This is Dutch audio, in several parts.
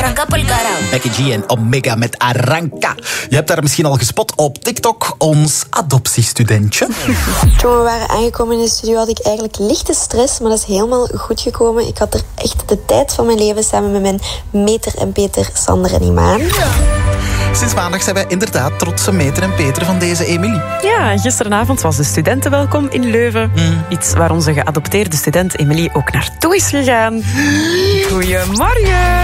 arranca pel carajo. Becky G en Omega met Arranca. Je hebt daar misschien al gespot op TikTok, ons adoptiestudentje. Toen we waren aangekomen in de studio had ik eigenlijk lichte stress, maar dat is helemaal goed gekomen. Ik had er echt de tijd van mijn leven samen met mijn meter en Peter, Sander en Imaan. Sinds maandag zijn wij inderdaad trotse meter en Peter van deze Emilie. Ja, gisteravond was de studentenwelkom in Leuven. Iets waar onze geadopteerde student Emilie ook naartoe is gegaan. Goedemorgen.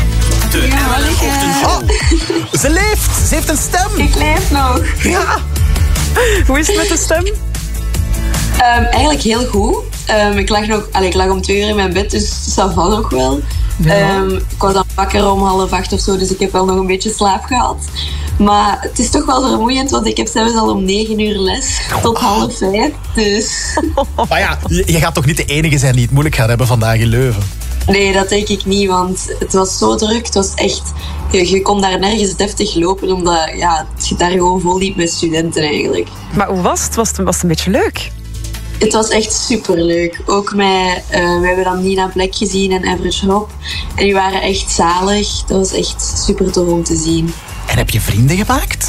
Oh, ze leeft! Ze heeft een stem! Ik leef nog. Ja! Hoe is het met de stem? Eigenlijk heel goed. Ik lag om 2 uur in mijn bed, dus ça va nog wel. Ja. Ik was dan wakker om 7:30 of zo, dus ik heb wel nog een beetje slaap gehad. Maar het is toch wel vermoeiend, want ik heb zelfs al om 9 uur les tot 4:30. Dus Maar ja, je gaat toch niet de enige zijn die het moeilijk gaat hebben vandaag in Leuven? nee, dat denk ik niet, want het was zo druk. Het was echt... Je kon daar nergens deftig lopen, omdat het daar gewoon vol liep met studenten eigenlijk. Maar hoe was het? Was het een beetje leuk? Het was echt superleuk. Ook we hebben dan Nina Black gezien en Average Hop. En die waren echt zalig. Dat was echt super tof om te zien. En heb je vrienden gemaakt?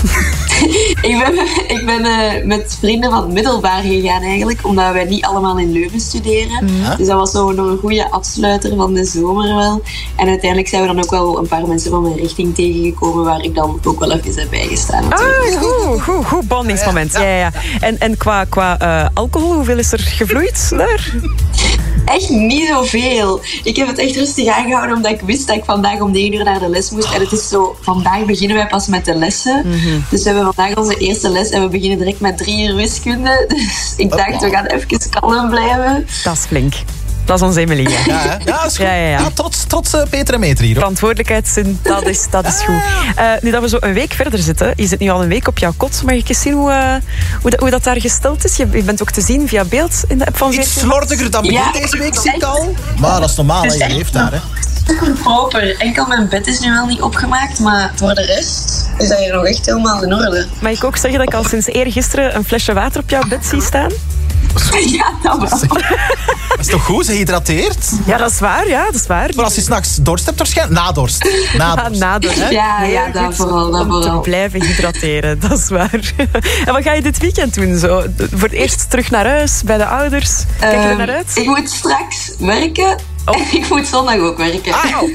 Ik ben met vrienden van het middelbaar gegaan eigenlijk, omdat wij niet allemaal in Leuven studeren. Dus dat was zo nog een goede afsluiter van de zomer wel. En uiteindelijk zijn we dan ook wel een paar mensen van mijn richting tegengekomen, waar ik dan ook wel even bij gestaan natuurlijk. Goed bondingsmoment. Ja. En qua alcohol, hoeveel is er gevloeid daar? Echt niet zoveel. Ik heb het echt rustig aangehouden, omdat ik wist dat ik vandaag om 9 uur naar de les moest. En het is zo, vandaag beginnen wij pas met de lessen. Dus we hebben vandaag onze eerste les en we beginnen direct met 3 uur wiskunde. Dus ik dacht, we gaan even kalm blijven. Dat is flink. Dat is onze Emilie. Ja, dat is goed. Ja, trots Peter en Meter hier. Verantwoordelijkheidszin, dat is goed. Nu dat we zo een week verder zitten, je zit nu al een week op jouw kot. Mag ik eens zien hoe dat daar gesteld is? Je bent ook te zien via beeld in de app van 14. Iets slordiger dan begin deze week, zie ik al. Maar dat is normaal, hè. Je leeft daar, hè. Super proper. Enkel mijn bed is nu wel niet opgemaakt, maar voor de rest is dat hier nog echt helemaal in orde. Mag ik ook zeggen dat ik al sinds eergisteren een flesje water op jouw bed zie staan? Ja, dat wel. Dat is toch goed, ze hydrateert? Ja, dat is waar. Maar als je s'nachts dorst hebt, waarschijnlijk nadorst. Nadorst. Hè? Ja, dat vooral. Om te blijven hydrateren, dat is waar. En wat ga je dit weekend doen? Zo, voor het eerst terug naar huis, bij de ouders? Kijk je er naar uit? Ik moet straks werken en ik moet zondag ook werken.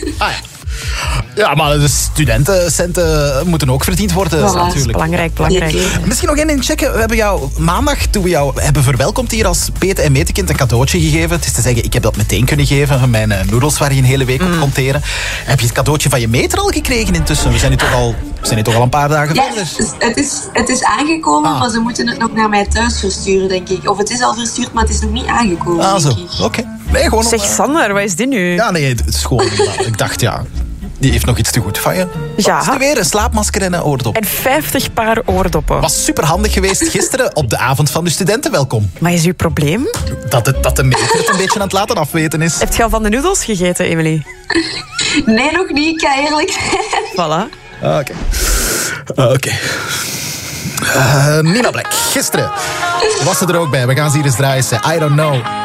Ja, maar de studentencenten moeten ook verdiend worden, natuurlijk. Belangrijk. Misschien nog één in checken. We hebben jou maandag, toen we jou hebben verwelkomd hier als Peter en Metekind, een cadeautje gegeven. Het is te zeggen, ik heb dat meteen kunnen geven. Mijn noedels waar je een hele week op kon teren. Heb je het cadeautje van je meter al gekregen intussen? We zijn nu toch al een paar dagen verder. Het is aangekomen, maar ze moeten het nog naar mij thuis versturen, denk ik. Of het is al verstuurd, maar het is nog niet aangekomen, denk ik. Oké. Nee, gewoon zeg, Sander, wat is dit nu? Ja, nee, het is gewoon... ik dacht, die heeft nog iets te goed van je. Ja. Wat is er weer? Een slaapmasker en een oordop. En 50 paar oordoppen. Was superhandig geweest gisteren op de avond van de studentenwelkom. Wat is uw probleem? Dat de meter het een beetje aan het laten afweten is. Heb je al van de noedels gegeten, Emilie? Nee, nog niet. Ik ga eerlijk zijn. Voilà. Oké. Nina Black, gisteren was ze er ook bij. We gaan ze hier eens draaien. I don't know.